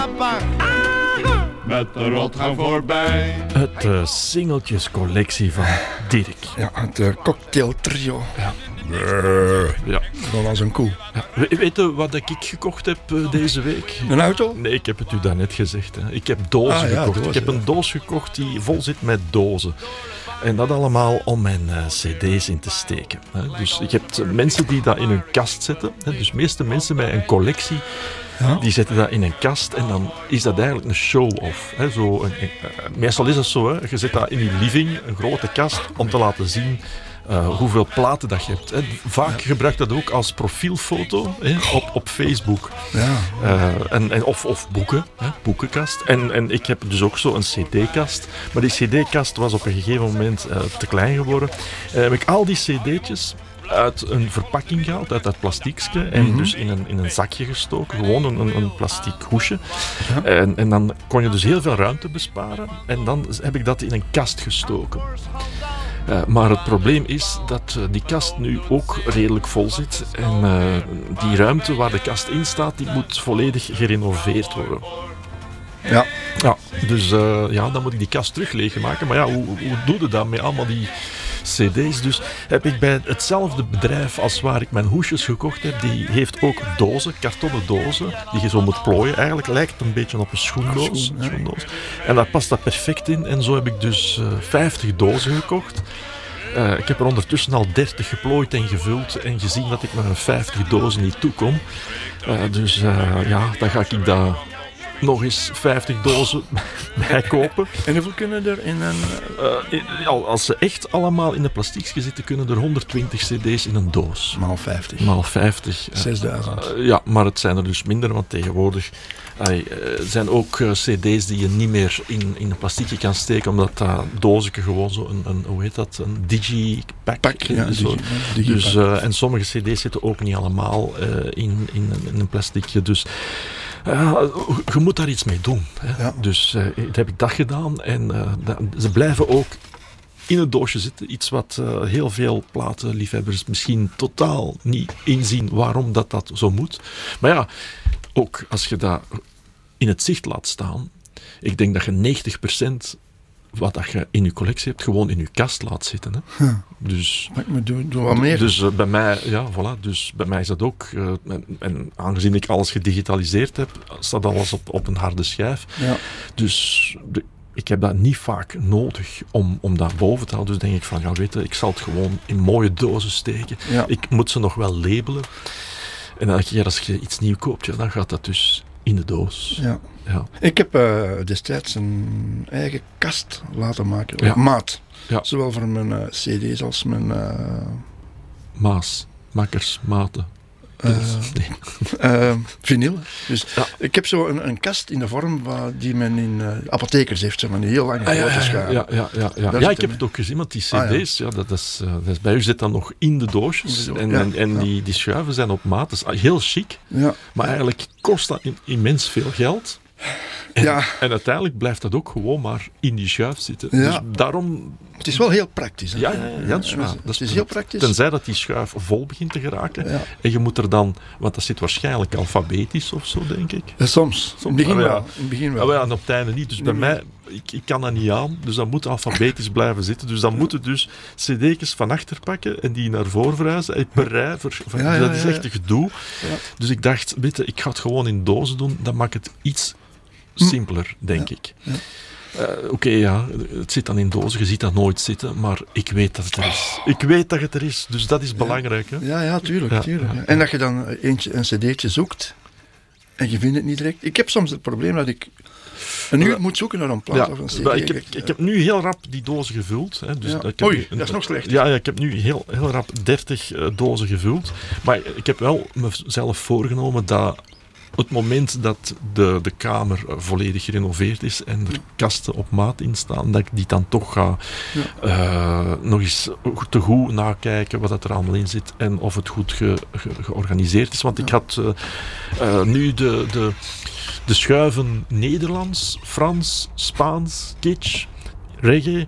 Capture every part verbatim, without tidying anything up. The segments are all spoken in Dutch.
Met de rotgang voorbij. Het uh, singeltjescollectie van Dirk. Ja, het uh, cocktailtrio. Ja. Ja. Dan als een koe. Ja. We, weet je wat ik gekocht heb uh, deze week? Een auto? Nee, ik heb het u daarnet gezegd. Hè. Ik heb dozen ah, ja, gekocht. dozen, ik heb een doos gekocht die vol zit met dozen. En dat allemaal om mijn uh, cd's in te steken. Hè. Dus je hebt mensen die dat in hun kast zetten. Hè. Dus de meeste mensen met een collectie, ja? Die zetten dat in een kast en dan is dat eigenlijk een show-off. Hè. Zo een, een, uh, meestal is dat zo. Hè. Je zet dat in je living, een grote kast, om te laten zien Uh, hoeveel platen dat je hebt. Hè. Vaak ja. gebruik dat ook als profielfoto hè, op, op Facebook. Ja. Uh, en, en, of, of boeken, hè, boekenkast. En, en ik heb dus ook zo een cd-kast. Maar die cd-kast was op een gegeven moment uh, te klein geworden. Uh, heb ik al die cd'tjes uit een verpakking gehaald, uit dat plastiekje, en mm-hmm. dus in een, in een zakje gestoken. Gewoon een, een plastic hoesje. Ja. En, en dan kon je dus heel veel ruimte besparen. En dan heb ik dat in een kast gestoken. Uh, maar het probleem is dat uh, die kast nu ook redelijk vol zit. En uh, die ruimte waar de kast in staat, die moet volledig gerenoveerd worden. Ja. Ja, dus uh, ja, dan moet ik die kast terug leegmaken. Maar ja, hoe, hoe doe je dat met allemaal die cd's? Dus heb ik bij hetzelfde bedrijf als waar ik mijn hoesjes gekocht heb, die heeft ook dozen, kartonnen dozen, die je zo moet plooien. Eigenlijk lijkt het een beetje op een schoendoos. Schoen, ja. schoendoos. En daar past dat perfect in. En zo heb ik dus uh, vijftig dozen gekocht. Uh, ik heb er ondertussen al dertig geplooid en gevuld en gezien dat ik met een vijftig dozen niet toekom. Uh, dus uh, ja, dan ga ik daar nog eens vijftig dozen bij kopen. En hoeveel kunnen er in een... Uh, in, als ze echt allemaal in de plastiekje zitten, kunnen er honderdtwintig cd's in een doos. Maal vijftig. Maal vijftig. Uh, zesduizend. Uh, ja, maar het zijn er dus minder, want tegenwoordig uh, zijn ook uh, cd's die je niet meer in, in een plastiekje kan steken, omdat dat doosje gewoon zo een, een, hoe heet dat, een digipack Pak, ja, is. digi, digi dus, uh, en sommige cd's zitten ook niet allemaal uh, in, in, in een plastiekje, dus Uh, je moet daar iets mee doen. Hè. Ja. Dus uh, dat heb ik dat gedaan. En uh, dat, ze blijven ook in het doosje zitten. Iets wat uh, heel veel platenliefhebbers misschien totaal niet inzien waarom dat, dat zo moet. Maar ja, ook als je dat in het zicht laat staan, ik denk dat je negentig procent wat dat je in je collectie hebt, gewoon in je kast laat zitten. Hè. Huh. Dus, maar doe, doe wat meer. Dus uh, bij mij, ja, voilà. Dus bij mij is dat ook. Uh, en, en aangezien ik alles gedigitaliseerd heb, staat alles op, op een harde schijf. Ja. Dus de, ik heb dat niet vaak nodig om, om dat boven te houden. Dus denk ik van, ja, weet je, ik zal het gewoon in mooie dozen steken. Ja. Ik moet ze nog wel labelen. En elke keer als je iets nieuw koopt, ja, dan gaat dat dus in de doos. Ja. Ja. Ik heb uh, destijds een eigen kast laten maken. Ja. Maat. Ja. Zowel voor mijn uh, cd's als mijn... Uh... Maas, makkers, maten. Uh, nee. uh, vinyl. Dus ja. ik heb zo een, een kast in de vorm waar, die men in uh, apothekers heeft, zeg maar, die heel lange ah, grote ja, schuiven. Ja, ja, ja, ja. ja ik heb het ook gezien, want die cd's, ah, ja. Ja, dat is, uh, dat is, bij u zit dan nog in de doosjes. In de doos. En, ja, en, en ja. die, die schuiven zijn op maat. Dat is heel chic, ja. maar eigenlijk kost dat immens veel geld. En, ja. en uiteindelijk blijft dat ook gewoon maar in die schuif zitten. Ja. Dus daarom... Het is wel heel praktisch. Hè? Ja, ja, ja, dat is, waar. Dat is het is heel praktisch. Tenzij dat die schuif vol begint te geraken. Ja. En je moet er dan... Want dat zit waarschijnlijk alfabetisch of zo, denk ik. Ja, soms. In het begin ah, ja. wel. In het begin wel. Ah, ja, en op het einde niet. Dus nee, bij nee. mij... Ik, ik kan dat niet aan. Dus dat moet alfabetisch blijven zitten. Dus dan ja. moeten dus cd'tjes van achter pakken en die naar voren verhuizen. Per rij. Ver, ver, ja, ja, dat is echt een gedoe. Ja. Dus ik dacht, weet je, ik ga het gewoon in dozen doen. Dan maakt het iets simpeler, denk ja. ik. Ja. Uh, Oké, okay, ja, het zit dan in dozen, je ziet dat nooit zitten, maar ik weet dat het er is. Ik weet dat het er is, dus dat is belangrijk. Hè? Ja, ja, tuurlijk. Ja, tuurlijk ja. En dat je dan eentje, een cd'tje zoekt en je vindt het niet direct. Ik heb soms het probleem dat ik een uur uh, moet zoeken naar een plaat ja, of een cd. Ik heb, ik heb nu heel rap die dozen gevuld. Hè, dus ja. ik heb Oei, een, dat is nog slecht. Ja, ja, ik heb nu heel, heel rap dertig uh, dozen gevuld. Maar ik heb wel mezelf voorgenomen dat op het moment dat de, de kamer volledig gerenoveerd is en er kasten op maat in staan, dat ik die dan toch ga ja. uh, nog eens te goed nakijken wat dat er allemaal in zit en of het goed ge, ge, georganiseerd is. Want ja. ik had uh, uh, nu de, de, de schuiven Nederlands, Frans, Spaans, kitsch, reggae,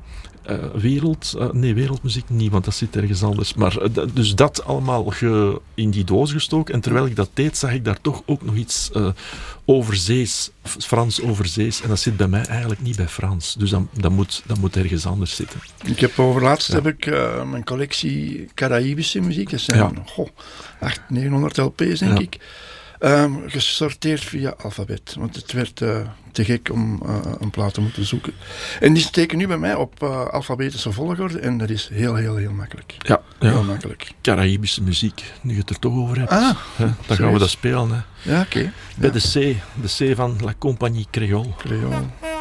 uh, wereld... Uh, nee, wereldmuziek niet, want dat zit ergens anders. Maar uh, d- dus dat allemaal ge, in die doos gestoken. En terwijl ik dat deed, zag ik daar toch ook nog iets uh, overzees, Frans overzees. En dat zit bij mij eigenlijk niet bij Frans. Dus dat, dat, moet, dat moet ergens anders zitten. Ik heb overlaatst Ja. heb ik uh, mijn collectie Caraïbische muziek. Dat zijn Ja. goh, achthonderd, negenhonderd L P's, denk Ja. ik. Um, gesorteerd via alfabet. Want het werd uh, te gek om uh, een plaat te moeten zoeken. En die steken nu bij mij op uh, alfabetische volgorde. En dat is heel, heel, heel makkelijk. Ja, Heel ja. makkelijk. Caraïbische muziek, nu je het er toch over hebt. Ah, Hè, dan gaan we serieus? dat spelen. Hè. Ja, oké. Okay. Bij Ja. de C, de C van La Compagnie Creole. Creole.